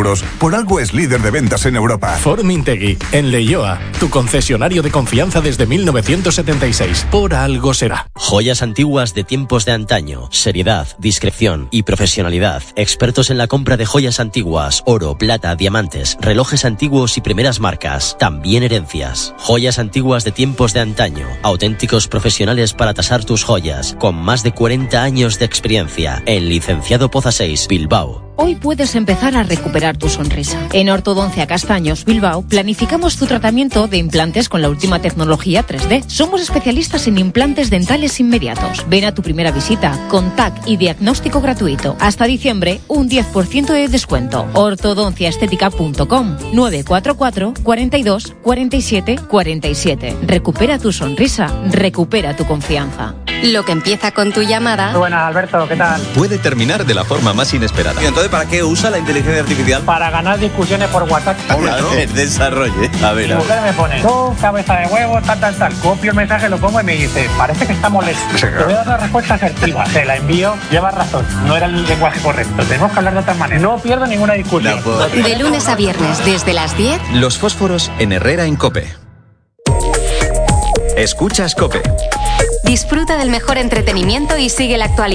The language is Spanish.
seguros. Por algo es líder de ventas en Europa. Formintegui, en Leioa, tu concesionario de confianza desde 1976. Por algo será. Joyas antiguas de tiempos de antaño. Seriedad, discreción y profesionalidad. Expertos en la compra de joyas antiguas, oro, plata, diamantes, relojes antiguos y primeras marcas. También herencias. Joyas antiguas de tiempos de antaño. Auténticos profesionales para tasar tus joyas. Con más de 40 años de experiencia. En Licenciado Poza 6, Bilbao. Hoy puedes empezar a recuperar tu sonrisa. En Ortodoncia Castaños, Bilbao, planificamos tu tratamiento de implantes con la última tecnología 3D. Somos especialistas en implantes dentales inmediatos. Ven a tu primera visita con TAC y diagnóstico gratuito. Hasta diciembre, un 10% de descuento. ortodonciaestética.com 944 42 47 47. Recupera tu sonrisa, recupera tu confianza. Lo que empieza con tu llamada... Muy buenas, Alberto, ¿qué tal? Puede terminar de la forma más inesperada. ¿Y entonces para qué usa la inteligencia artificial? Para ganar discusiones por WhatsApp. Claro, desarrolle. A ver. Mi mujer me pone, tú, cabeza de huevo, tal. Copio el mensaje, lo pongo y me dice, parece que está molesto. Te voy a dar una respuesta asertiva. Te la envío, llevas razón. No era el lenguaje correcto. Tenemos que hablar de otra manera. No pierdo ninguna discusión. De lunes a viernes, desde las 10. Los fósforos en Herrera en COPE. Escuchas COPE. Disfruta del mejor entretenimiento y sigue la actualidad.